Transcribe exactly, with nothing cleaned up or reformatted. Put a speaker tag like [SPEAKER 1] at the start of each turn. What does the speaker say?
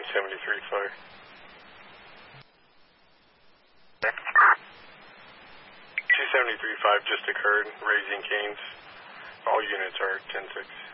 [SPEAKER 1] seventy-three fire. two seventy-three five just occurred, raising Canes. All units are ten six.